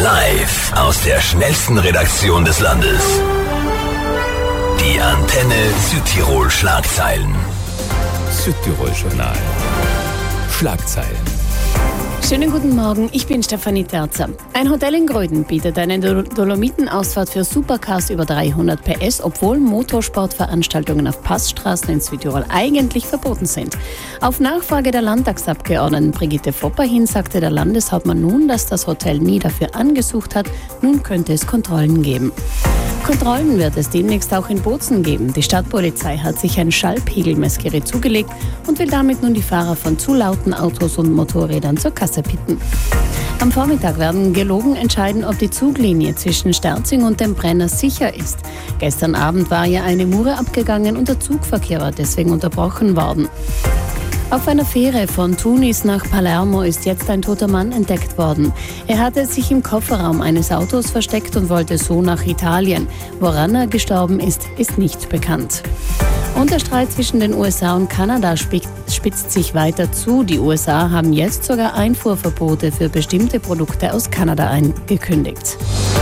Live aus der schnellsten Redaktion des Landes. Die Antenne Südtirol Schlagzeilen. Südtirol Journal. Schlagzeilen. Schönen guten Morgen, ich bin Stefanie Terzer. Ein Hotel in Gröden bietet eine Dolomitenausfahrt für Supercars über 300 PS, obwohl Motorsportveranstaltungen auf Passstraßen in Südtirol eigentlich verboten sind. Auf Nachfrage der Landtagsabgeordneten Brigitte Fopper hin sagte der Landeshauptmann nun, dass das Hotel nie dafür angesucht hat. Nun könnte es Kontrollen geben. Kontrollen wird es demnächst auch in Bozen geben. Die Stadtpolizei hat sich ein Schallpegelmessgerät zugelegt und will damit nun die Fahrer von zu lauten Autos und Motorrädern zur Kasse bitten. Am Vormittag werden Geologen entscheiden, ob die Zuglinie zwischen Sterzing und dem Brenner sicher ist. Gestern Abend war ja eine Mure abgegangen und der Zugverkehr war deswegen unterbrochen worden. Auf einer Fähre von Tunis nach Palermo ist jetzt ein toter Mann entdeckt worden. Er hatte sich im Kofferraum eines Autos versteckt und wollte so nach Italien. Woran er gestorben ist, ist nicht bekannt. Und der Streit zwischen den USA und Kanada spitzt sich weiter zu. Die USA haben jetzt sogar Einfuhrverbote für bestimmte Produkte aus Kanada angekündigt.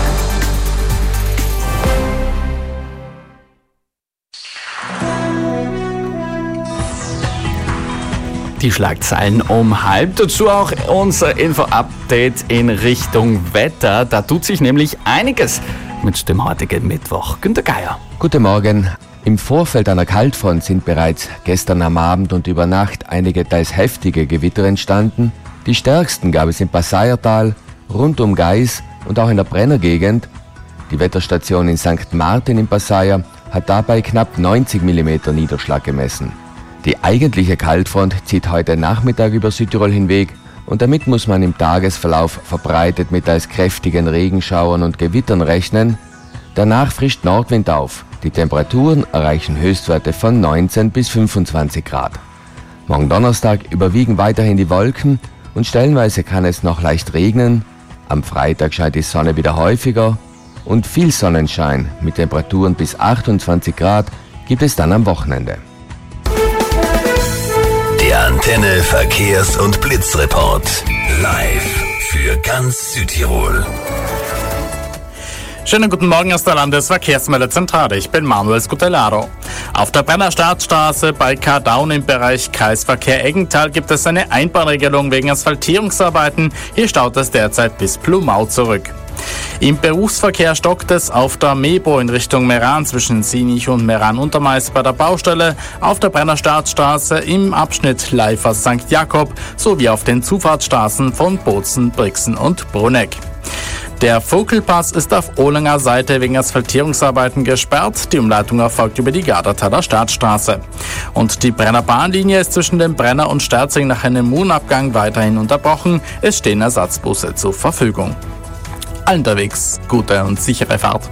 Die Schlagzeilen um 12:30. Dazu auch unser Info-Update in Richtung Wetter. Da tut sich nämlich einiges mit dem heutigen Mittwoch. Günter Geier. Guten Morgen. Im Vorfeld einer Kaltfront sind bereits gestern am Abend und über Nacht einige teils heftige Gewitter entstanden. Die stärksten gab es im Passaiertal, rund um Gais und auch in der Brennergegend. Die Wetterstation in St. Martin im Passaier hat dabei knapp 90 mm Niederschlag gemessen. Die eigentliche Kaltfront zieht heute Nachmittag über Südtirol hinweg und damit muss man im Tagesverlauf verbreitet mit teils kräftigen Regenschauern und Gewittern rechnen. Danach frischt Nordwind auf. Die Temperaturen erreichen Höchstwerte von 19 bis 25 Grad. Morgen Donnerstag überwiegen weiterhin die Wolken und stellenweise kann es noch leicht regnen. Am Freitag scheint die Sonne wieder häufiger und viel Sonnenschein mit Temperaturen bis 28 Grad gibt es dann am Wochenende. Der Antenne Verkehrs- und Blitzreport. Live für ganz Südtirol. Schönen guten Morgen aus der Landesverkehrsmeldezentrale. Ich bin Manuel Scutellaro. Auf der Brenner Staatsstraße bei Kardaun im Bereich Kreisverkehr Eggental gibt es eine Einbahnregelung wegen Asphaltierungsarbeiten. Hier staut es derzeit bis Blumau zurück. Im Berufsverkehr stockt es auf der Mebo in Richtung Meran zwischen Sinich und Meran-Untermeis bei der Baustelle, auf der Brenner Staatsstraße im Abschnitt Leifers St. Jakob sowie auf den Zufahrtsstraßen von Bozen, Brixen und Bruneck. Der Vogelpass ist auf Ohlinger Seite wegen Asphaltierungsarbeiten gesperrt. Die Umleitung erfolgt über die Gardertaler Staatsstraße. Und die Brenner Bahnlinie ist zwischen dem Brenner und Sterzing nach einem Murenabgang weiterhin unterbrochen. Es stehen Ersatzbusse zur Verfügung. Allen unterwegs gute und sichere Fahrt.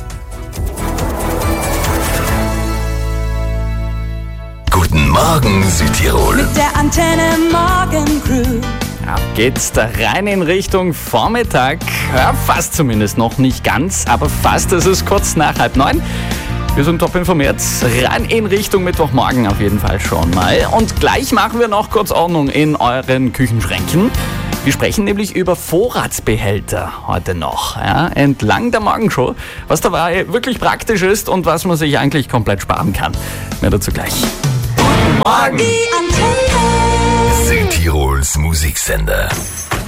Guten Morgen Südtirol. Mit der Antenne Morgen Crew. Ab geht's da rein in Richtung Vormittag. Ja, fast zumindest, noch nicht ganz, aber fast. Es ist kurz nach 8:30. Wir sind top informiert. Rein in Richtung Mittwochmorgen auf jeden Fall schon mal. Und gleich machen wir noch kurz Ordnung in euren Küchenschränken. Wir sprechen nämlich über Vorratsbehälter heute noch, ja, entlang der Morgenshow, was dabei wirklich praktisch ist und was man sich eigentlich komplett sparen kann. Mehr dazu gleich. Guten Morgen! Die Antenne. Südtirols Musiksender.